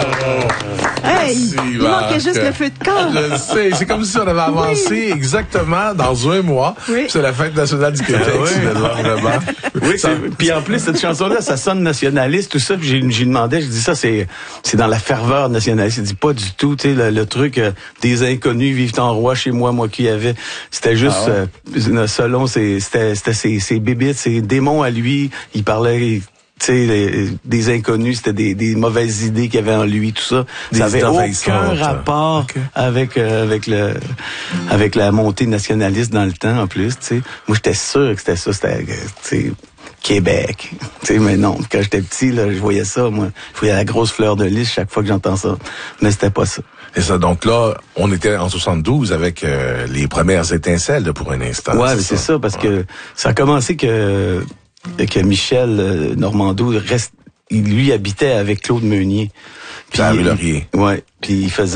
Hey, il manquait juste le feu de camp. Je sais, c'est comme si on avait avancé exactement dans un mois. Oui. C'est la fête nationale du Québec, vraiment. Oui, puis en plus, cette chanson-là, ça sonne nationaliste, tout ça. Puis j'ai demandé, je dis ça, c'est dans la ferveur nationaliste. Il dit pas du tout, tu sais, le truc des inconnus vivent en roi chez moi qui avait. C'était juste, selon c'était ses bébites, ses démons à lui. Il parlait, tu sais, des inconnus, c'était des mauvaises idées qu'il y avait en lui, tout ça. Ça avait aucun rapport avec la montée nationaliste dans le temps, en plus, tu sais. Moi, j'étais sûr que c'était ça, c'était, tu sais, Québec. Tu sais, mais non, quand j'étais petit, là, je voyais ça, moi. Je voyais la grosse fleur de lys chaque fois que j'entends ça. Mais c'était pas ça. Et ça, donc là, on était en 72 avec les premières étincelles, là, pour un instant. Ouais, c'est ça, parce que ça a commencé que Michel Normando lui habitait avec Claude Meunier. Puis Laurier. Ouais, puis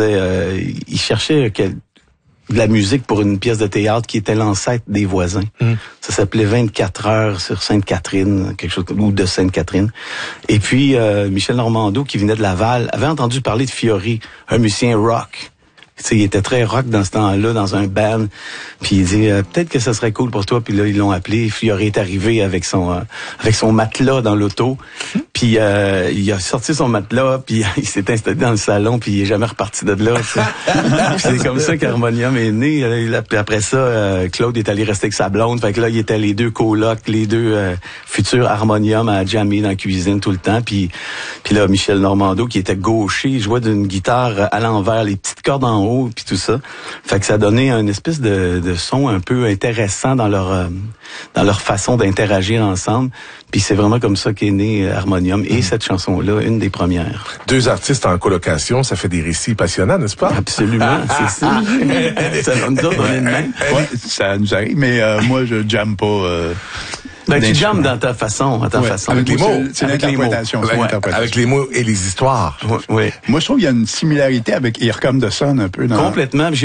il cherchait de la musique pour une pièce de théâtre qui était l'ancêtre des Voisins. Ça s'appelait 24 heures sur Sainte-Catherine, quelque chose ou de Sainte-Catherine. Et puis Michel Normando, qui venait de Laval, avait entendu parler de Fiori, un musicien rock. Tu sais, il était très rock dans ce temps-là, dans un band. Puis il dit peut-être que ça serait cool pour toi. Puis là, ils l'ont appelé. Fiori est arrivé avec son matelas dans l'auto. Puis il a sorti son matelas. Puis il s'est installé dans le salon. Puis il est jamais reparti de là. C'est comme ça qu'Harmonium est né. Puis après ça, Claude est allé rester avec sa blonde. Fait que là, il était les deux colocs, les deux futurs Harmonium à jammer dans la cuisine tout le temps. Puis là, Michel Normando, qui était gaucher, il jouait d'une guitare à l'envers, les petites cordes en haut. Puis tout ça. Fait que ça donnait une espèce de son un peu intéressant dans leur façon d'interagir ensemble. Puis c'est vraiment comme ça qu'est né Harmonium et cette chanson-là, une des premières. Deux artistes en colocation, ça fait des récits passionnants, n'est-ce pas? Absolument, c'est ça. Ça nous donne une main. Ouais, ça nous arrive, mais moi je jamme pas. Ben, tu jammes dans ta façon, Avec les mots. C'est l'interprétation. Avec les mots et les histoires. Oui. Moi, je trouve qu'il y a une similarité avec Here Comes the Sun un peu. Complètement. J'ai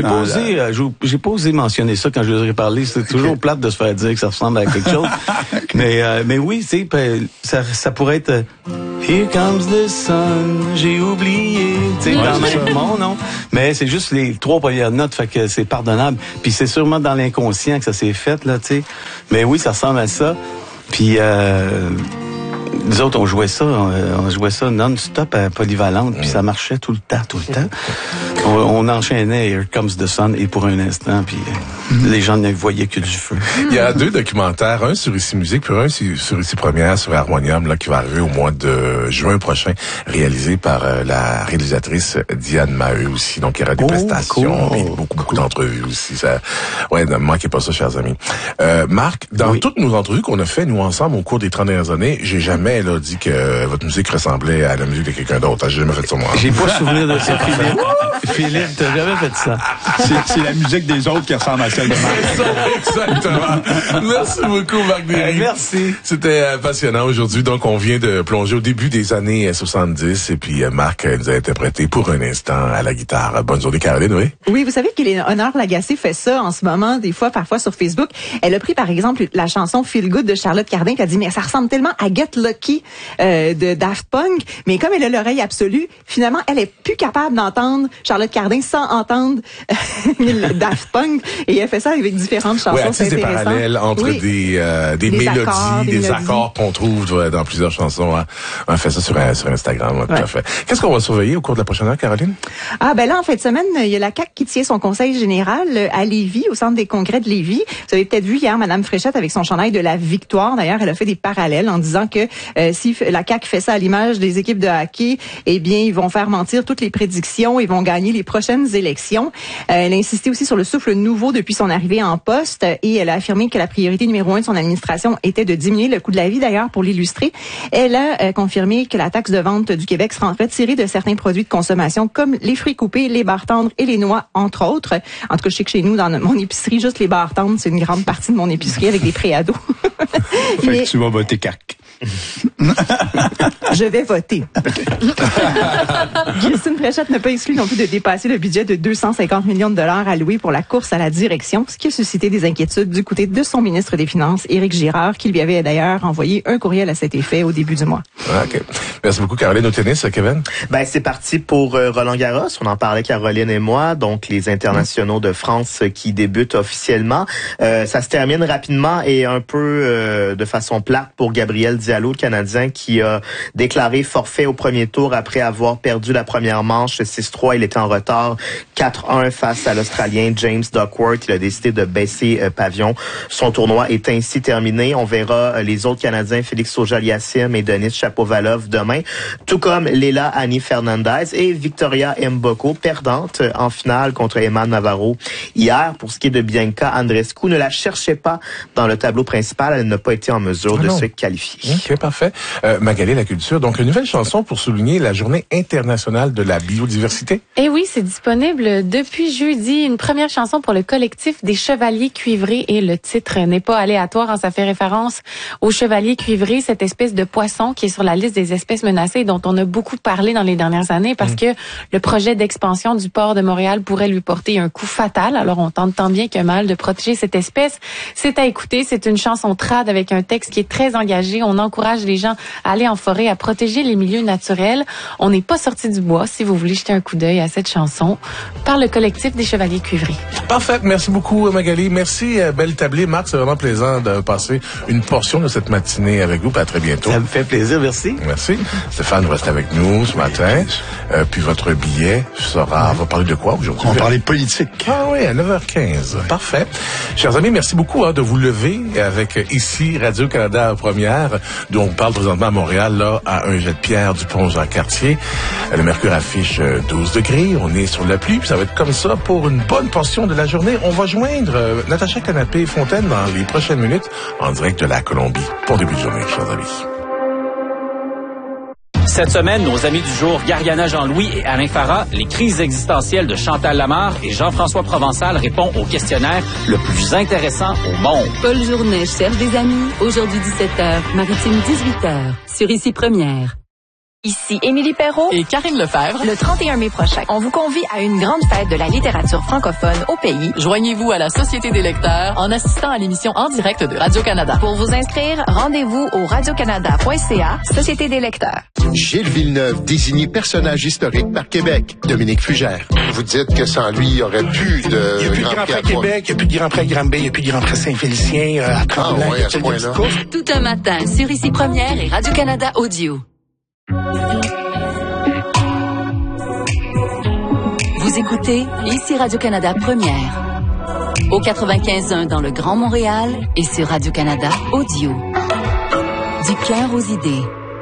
pas osé mentionner ça quand je leur ai parlé. C'est toujours plate de se faire dire que ça ressemble à quelque chose. mais oui, tu sais, ça pourrait être Here Comes the Sun, j'ai oublié, tu sais, quand même mon nom. Mais c'est juste les trois premières notes, fait que c'est pardonnable. Puis c'est sûrement dans l'inconscient que ça s'est fait, là, tu sais. Mais oui, ça ressemble à ça. Puis nous autres, on jouait ça non-stop à Polyvalente, puis ça marchait tout le temps. On enchaînait Here Comes the Sun et pour un instant, puis les gens ne voyaient que du feu. Il y a deux documentaires, un sur Ici Musique, puis un sur Ici Première, sur Harmonium, là, qui va arriver au mois de juin prochain, réalisé par la réalisatrice Diane Maheu aussi. Donc, il y aura des prestations, puis beaucoup d'entrevues aussi. Ça, ouais, ne manquez pas ça, chers amis. Marc, dans toutes nos entrevues qu'on a fait, nous, ensemble, au cours des 30 dernières années, j'ai jamais dit que votre musique ressemblait à la musique de quelqu'un d'autre. J'ai jamais fait ça, moi. J'ai pas souvenir de ça, Philippe, t'as jamais fait ça. C'est la musique des autres qui ressemble à celle de Marc. Exactement. Merci beaucoup, Marc Derry. Merci. C'était passionnant aujourd'hui. Donc, on vient de plonger au début des années 70 et puis Marc nous a interprété pour un instant à la guitare. Bonne journée, Caroline, oui? Oui, vous savez qu'Éléonore Lagacé fait ça en ce moment, parfois sur Facebook. Elle a pris, par exemple, la chanson Feel Good de Charlotte Cardin, puis elle a dit, mais ça ressemble tellement à Get Lucky de Daft Punk, mais comme elle a l'oreille absolue, finalement, elle est plus capable d'entendre Charlotte Cardin sans entendre Daft Punk, et elle fait ça avec différentes chansons. Oui, c'est des parallèles entre des mélodies, des accords qu'on trouve dans plusieurs chansons. Hein. On fait ça sur Instagram, tout à fait. Qu'est-ce qu'on va surveiller au cours de la prochaine heure, Caroline? Ah, ben là, en fin de semaine, il y a la CAQ qui tient son conseil général à Lévis, au centre des congrès de Lévis. Vous avez peut-être vu hier Mme Fréchette avec son chandail de la victoire. D'ailleurs, elle a fait des parallèles en disant que si la CAQ fait ça à l'image des équipes de hockey, eh bien, ils vont faire mentir toutes les prédictions et vont gagner les prochaines élections. Elle a insisté aussi sur le souffle nouveau depuis son arrivée en poste et elle a affirmé que la priorité numéro 1 de son administration était de diminuer le coût de la vie. D'ailleurs, pour l'illustrer, elle a confirmé que la taxe de vente du Québec sera retirée de certains produits de consommation comme les fruits coupés, les barres tendres et les noix, entre autres. En tout cas, je sais que chez nous, dans mon épicerie, juste les barres tendres, c'est une grande partie de mon épicerie avec des préados. Fait que tu vas voter CAQ. Je vais voter. Christine Fréchette n'a pas exclu non plus de dépasser le budget de 250 millions de dollars alloué pour la course à la direction, ce qui a suscité des inquiétudes du côté de son ministre des Finances, Éric Girard, qui lui avait d'ailleurs envoyé un courriel à cet effet au début du mois. OK. Merci beaucoup, Caroline. Au tennis, Kevin? C'est parti pour Roland Garros. On en parlait, Caroline et moi. Donc, les internationaux de France qui débutent officiellement. Ça se termine rapidement et un peu de façon plate pour Gabriel Diallo, le Canadien, qui a déclaré forfait au premier tour après avoir perdu la première manche 6-3. Il était en retard 4-1 face à l'Australien James Duckworth. Il a décidé de baisser pavillon. Son tournoi est ainsi terminé. On verra les autres Canadiens, Félix Auger-Aliassime et Denis Shapovalov demain, tout comme Leila Annie Fernandez et Victoria Mboko, perdante en finale contre Emma Navarro hier. Pour ce qui est de Bianca Andreescu, ne la cherchez pas dans le tableau principal. Elle n'a pas été en mesure de se qualifier. OK, parfait. Magali, la culture. Donc, une nouvelle chanson pour souligner la Journée internationale de la biodiversité. Eh oui, c'est disponible depuis jeudi. Une première chanson pour le collectif des Chevaliers Cuivrés et le titre n'est pas aléatoire. Ça fait référence aux Chevaliers Cuivrés, cette espèce de poisson qui est sur la liste des espèces menacées dont on a beaucoup parlé dans les dernières années parce que le projet d'expansion du port de Montréal pourrait lui porter un coup fatal. Alors, on tente tant bien que mal de protéger cette espèce. C'est à écouter. C'est une chanson trad avec un texte qui est très engagé. On encourage les gens à aller en forêt, à protéger les milieux naturels. On n'est pas sorti du bois, si vous voulez jeter un coup d'œil à cette chanson, par le collectif des Chevaliers Cuivrés. Parfait. Merci beaucoup, Magali. Merci, Belle Tablée. Marc, c'est vraiment plaisant de passer une portion de cette matinée avec vous. À très bientôt. Ça me fait plaisir. Merci. Merci. Stéphane reste avec nous ce matin. Puis votre billet sera... On va parler de quoi aujourd'hui? On va parler politique. Ah oui, à 9h15. Parfait. Chers amis, merci beaucoup de vous lever avec ici Radio-Canada Première, dont on parle présentement à Montréal, là, à un jet de pierre du pont Jean-Cartier. Le mercure affiche 12 degrés. On est sur la pluie. Puis ça va être comme ça pour une bonne portion de la journée. On va joindre Natacha Canapé-Fontaine dans les prochaines minutes en direct de la Colombie. Bon début de journée, chers amis. Cette semaine, nos amis du jour, Gariana Jean-Louis et Alain Farah, les crises existentielles de Chantal Lamarre et Jean-François Provençal répond au questionnaire le plus intéressant au monde. Paul Journet cherche des amis. Aujourd'hui 17h, Maritime 18h, sur Ici Première. Ici Émilie Perrault et Karine Lefebvre. Le 31 mai prochain, on vous convie à une grande fête de la littérature francophone au pays. Joignez-vous à la Société des lecteurs en assistant à l'émission en direct de Radio-Canada. Pour vous inscrire, rendez-vous au radiocanada.ca, Société des lecteurs. Gilles Villeneuve, désigné personnage historique par Québec. Dominique Fugère. Vous dites que sans lui, il y aurait plus de... Il n'y a plus de Grand Prix à Québec, il n'y a plus de Grand Prix à Granby, il n'y a plus de Grand Prix à Saint-Félicien, à Tremblant. À ce point-là. Tout un matin sur Ici Première et Radio-Canada Audio. Vous écoutez Ici Radio-Canada Première. Au 95.1 dans le Grand Montréal et sur Radio-Canada Audio. Du cœur aux idées.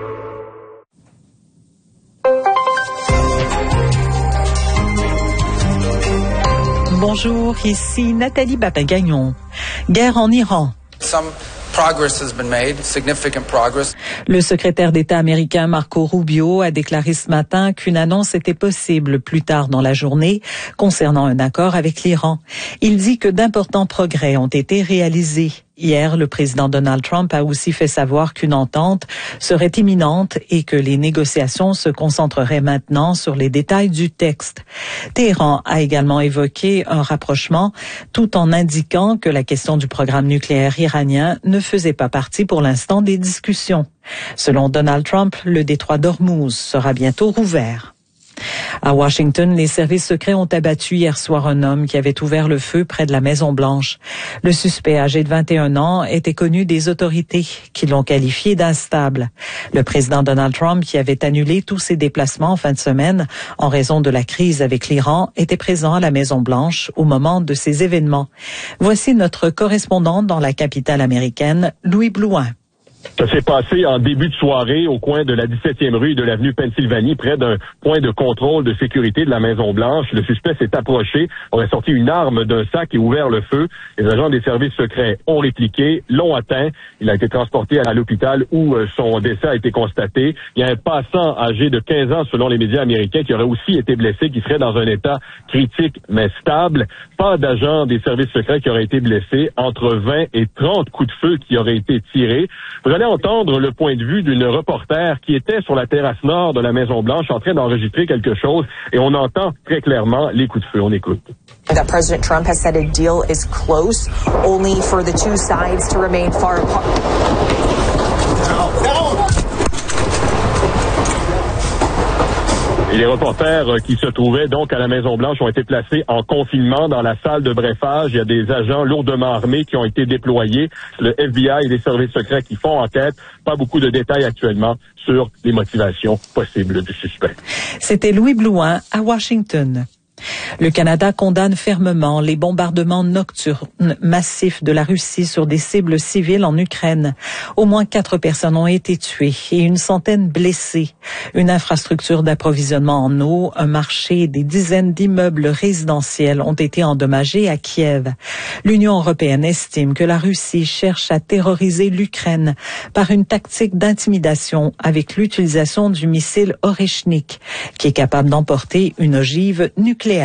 Bonjour, ici Nathalie Babin-Gagnon. Guerre en Iran. Progress has been made, significant progress. Le secrétaire d'État américain Marco Rubio a déclaré ce matin qu'une annonce était possible plus tard dans la journée concernant un accord avec l'Iran. Il dit que d'importants progrès ont été réalisés. Hier, le président Donald Trump a aussi fait savoir qu'une entente serait imminente et que les négociations se concentreraient maintenant sur les détails du texte. Téhéran a également évoqué un rapprochement tout en indiquant que la question du programme nucléaire iranien ne faisait pas partie pour l'instant des discussions. Selon Donald Trump, le détroit d'Ormuz sera bientôt rouvert. À Washington, les services secrets ont abattu hier soir un homme qui avait ouvert le feu près de la Maison-Blanche. Le suspect, âgé de 21 ans, était connu des autorités qui l'ont qualifié d'instable. Le président Donald Trump, qui avait annulé tous ses déplacements en fin de semaine en raison de la crise avec l'Iran, était présent à la Maison-Blanche au moment de ces événements. Voici notre correspondant dans la capitale américaine, Louis Blouin. Ça s'est passé en début de soirée au coin de la 17e rue et de l'avenue Pennsylvanie, près d'un point de contrôle de sécurité de la Maison-Blanche. Le suspect s'est approché, aurait sorti une arme d'un sac et ouvert le feu. Les agents des services secrets ont répliqué, l'ont atteint. Il a été transporté à l'hôpital où son décès a été constaté. Il y a un passant âgé de 15 ans, selon les médias américains, qui aurait aussi été blessé, qui serait dans un état critique mais stable. Pas d'agents des services secrets qui auraient été blessés. Entre 20 et 30 coups de feu qui auraient été tirés. Vous allez entendre le point de vue d'une reporter qui était sur la terrasse nord de la Maison-Blanche en train d'enregistrer quelque chose et on entend très clairement les coups de feu. On écoute. That President Trump has said a deal is close, only for the two sides to remain far apart. Et les reporters qui se trouvaient donc à la Maison-Blanche ont été placés en confinement dans la salle de brefage. Il y a des agents lourdement armés qui ont été déployés. Le FBI et les services secrets qui font enquête. Pas beaucoup de détails actuellement sur les motivations possibles du suspect. C'était Louis Blouin à Washington. Le Canada condamne fermement les bombardements nocturnes massifs de la Russie sur des cibles civiles en Ukraine. Au moins 4 personnes ont été tuées et une centaine blessées. Une infrastructure d'approvisionnement en eau, un marché et des dizaines d'immeubles résidentiels ont été endommagés à Kiev. L'Union européenne estime que la Russie cherche à terroriser l'Ukraine par une tactique d'intimidation avec l'utilisation du missile Oreshnik, qui est capable d'emporter une ogive nucléaire.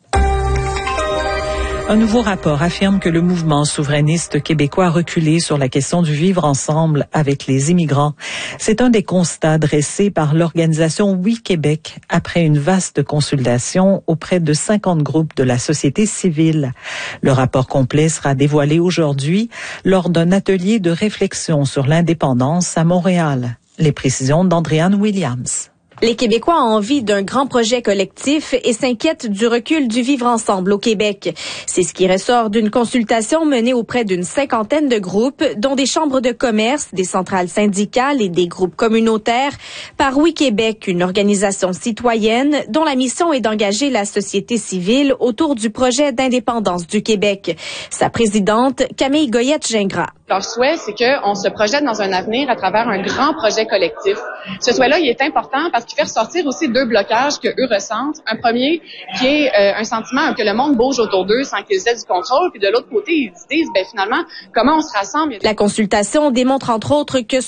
Un nouveau rapport affirme que le mouvement souverainiste québécois a reculé sur la question du vivre ensemble avec les immigrants. C'est un des constats dressés par l'organisation Oui Québec après une vaste consultation auprès de 50 groupes de la société civile. Le rapport complet sera dévoilé aujourd'hui lors d'un atelier de réflexion sur l'indépendance à Montréal. Les précisions d'Andréane Williams. Les Québécois ont envie d'un grand projet collectif et s'inquiètent du recul du vivre ensemble au Québec. C'est ce qui ressort d'une consultation menée auprès d'une 50aine de groupes, dont des chambres de commerce, des centrales syndicales et des groupes communautaires, par Oui Québec, une organisation citoyenne dont la mission est d'engager la société civile autour du projet d'indépendance du Québec. Sa présidente, Camille Goyette-Gingras. Leur souhait, c'est qu'on se projette dans un avenir à travers un grand projet collectif. Ce souhait-là, il est important parce qu'il fait ressortir aussi 2 blocages que eux ressentent. Un premier, qui est un sentiment que le monde bouge autour d'eux sans qu'ils aient du contrôle. Puis de l'autre côté, ils se disent, finalement, comment on se rassemble? La consultation démontre entre autres que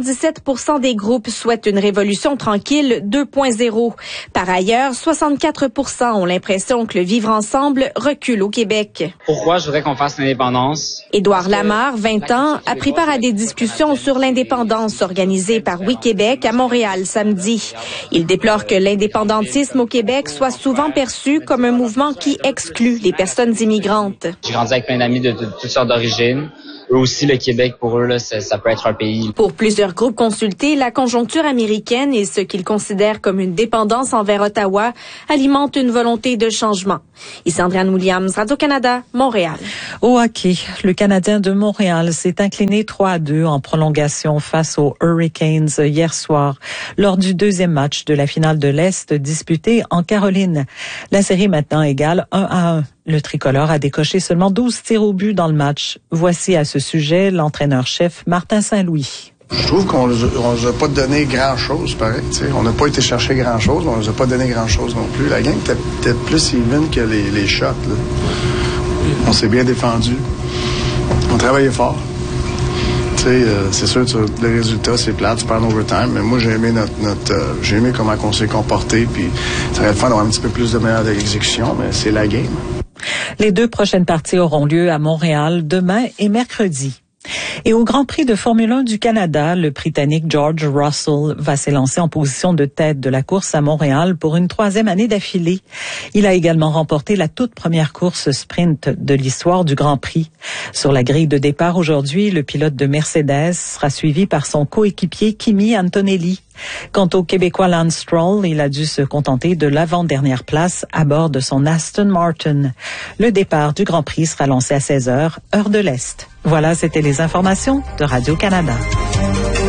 77% des groupes souhaitent une révolution tranquille 2.0. Par ailleurs, 64% ont l'impression que le vivre ensemble recule au Québec. Pourquoi je voudrais qu'on fasse l'indépendance? Édouard Lamarre, 20 ans, a pris part à des discussions sur l'indépendance organisées par Oui Québec à Montréal samedi. Il déplore que l'indépendantisme au Québec soit souvent perçu comme un mouvement qui exclut les personnes immigrantes. J'ai grandi avec plein d'amis de toutes sortes d'origines. Eux aussi, le Québec, pour eux, là, ça peut être un pays. Pour plusieurs groupes consultés, la conjoncture américaine et ce qu'ils considèrent comme une dépendance envers Ottawa alimente une volonté de changement. Ici Andréane Williams, Radio-Canada, Montréal. Au hockey, le Canadien de Montréal s'est incliné 3-2 en prolongation face aux Hurricanes hier soir, lors du 2e match de la finale de l'Est disputée en Caroline. La série maintenant égale 1-1. Le tricolore a décoché seulement 12 tirs au but dans le match. Voici à ce sujet l'entraîneur-chef Martin Saint-Louis. Je trouve qu'on nous a pas donné grand-chose, pareil. T'sais. On n'a pas été chercher grand-chose, mais on nous a pas donné grand-chose non plus. La game était peut-être plus even que les shots. Là. On s'est bien défendu. On travaillait fort. C'est sûr, le résultat, c'est plate, tu perds en overtime, mais moi, j'ai aimé j'ai aimé comment on s'est comporté, puis ça aurait le fun d'avoir un petit peu plus de meilleure exécution, mais c'est la game. Les 2 prochaines parties auront lieu à Montréal demain et mercredi. Et au Grand Prix de Formule 1 du Canada, le Britannique George Russell va s'élancer en position de tête de la course à Montréal pour une 3e année d'affilée. Il a également remporté la toute première course sprint de l'histoire du Grand Prix. Sur la grille de départ aujourd'hui, le pilote de Mercedes sera suivi par son coéquipier Kimi Antonelli. Quant au Québécois Lance Stroll, il a dû se contenter de l'avant-dernière place à bord de son Aston Martin. Le départ du Grand Prix sera lancé à 16h, heure de l'Est. Voilà, c'était les informations de Radio-Canada.